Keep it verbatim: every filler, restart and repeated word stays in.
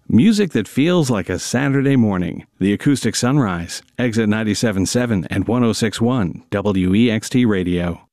Music that feels like a Saturday morning. The Acoustic Sunrise. Exit ninety-seven point seven and one oh six point one W E X T Radio.